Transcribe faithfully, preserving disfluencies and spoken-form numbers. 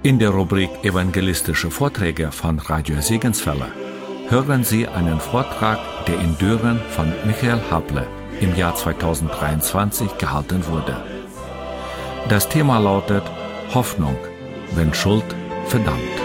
In der Rubrik Evangelistische Vorträge von Radio Segenswelle hören Sie einen Vortrag der in Düren von Michael Hable im Jahr zweitausenddreiundzwanzig gehalten wurde. Das Thema lautet Hoffnung, wenn Schuld verdammt.